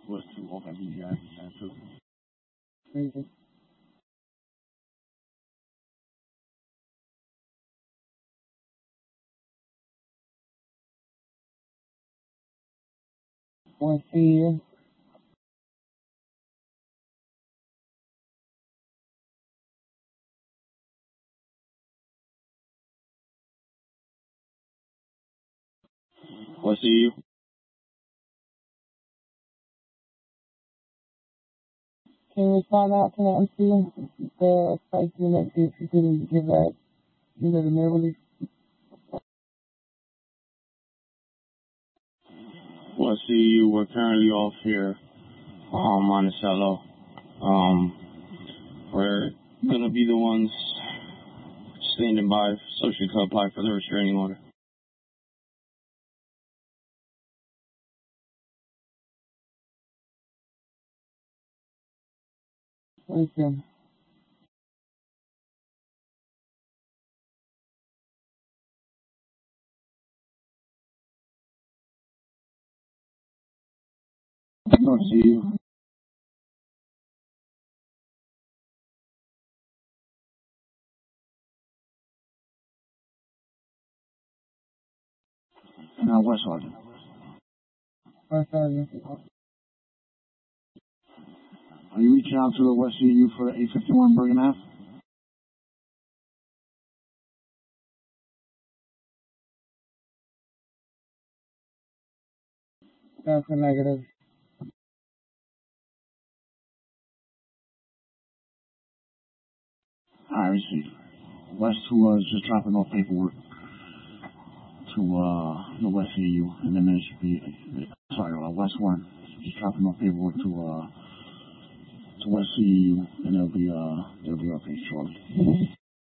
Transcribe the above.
Was to off every guy and too. Crazy. Want to see you? What see you? Can you respond out to that MC? The spicy that if you didn't give that, the mail release? Well, see you. We're currently off here, Monticello. We're gonna be the ones standing by so she can apply for the restraining order. Listen. No, see you. Now, West Harlem. West Harlem. Are you reaching out to the West CU for 851 Bergen Ave? That's a negative. I received. West who was just dropping off paperwork to the West CU, and then there should be West One just dropping off paperwork to West CU, and they'll be okay shortly.